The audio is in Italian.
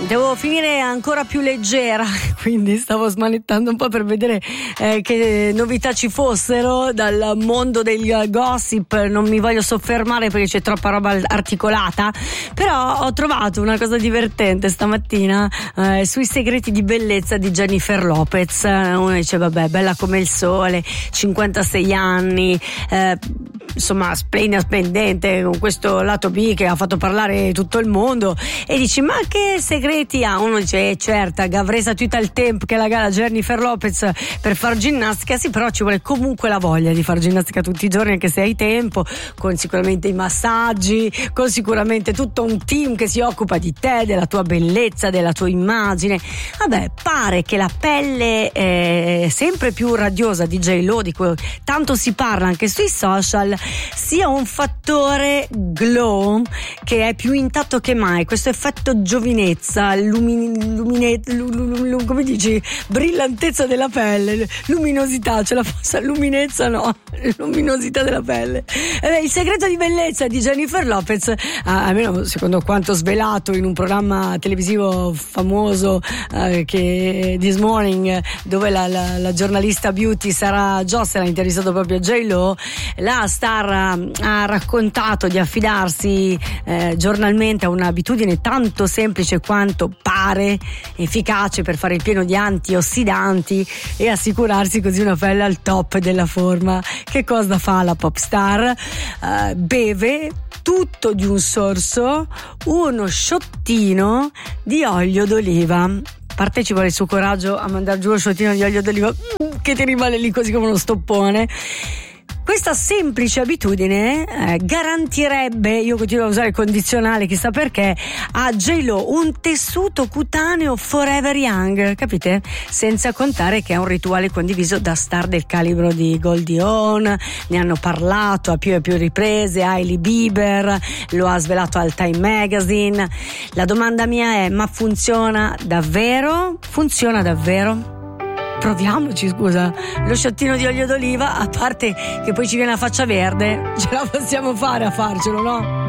devo finire ancora più leggera, quindi stavo smanettando un po' per vedere che novità ci fossero dal mondo del gossip. Non mi voglio soffermare perché c'è troppa roba articolata, però ho trovato una cosa divertente stamattina sui segreti di bellezza di Jennifer Lopez. Uno dice vabbè, bella come il sole, 56 anni, insomma splendida, splendente, con questo lato B che ha fatto parlare tutto il mondo, e dici ma che segreti ha? Uno dice certo, Gavresa tutta il tempo che la Jennifer Lopez per far ginnastica, sì, però ci vuole comunque la voglia di far ginnastica tutti i giorni, anche se hai tempo, con sicuramente i massaggi, con sicuramente tutto un team che si occupa di te, della tua bellezza, della tua immagine. Vabbè, pare che la pelle sempre più radiosa di J-Lo, di cui tanto si parla anche sui social, sia un fattore glow che è più intatto che mai. Questo effetto giovinezza, come dici, brillantezza della pelle, luminosità, ce la posso, luminezza no, luminosità della pelle. Il segreto di bellezza di Jennifer Lopez, almeno secondo quanto svelato in un programma televisivo famoso che This Morning, dove la giornalista beauty Sarah Joss ha intervistato proprio J-Lo, la star ha raccontato di affidarsi giornalmente a un'abitudine tanto semplice quanto pare efficace per fare il pieno di antiossidanti e assicurarsi così una pelle al top della forma. Che cosa fa la pop star? Beve tutto di un sorso uno sciottino di olio d'oliva. Partecipa al suo coraggio a mandare giù lo sciottino di olio d'oliva che ti rimane lì così come uno stoppone. Questa semplice abitudine garantirebbe, io continuo a usare il condizionale chissà perché, a J-Lo un tessuto cutaneo forever young, capite? Senza contare che è un rituale condiviso da star del calibro di Goldie Hawn, ne hanno parlato a più e più riprese, Hailey Bieber lo ha svelato al Time Magazine. La domanda mia è: ma funziona davvero? Funziona davvero? Proviamoci, scusa, lo sciottino di olio d'oliva, a parte che poi ci viene la faccia verde, ce la possiamo fare a farcelo, no?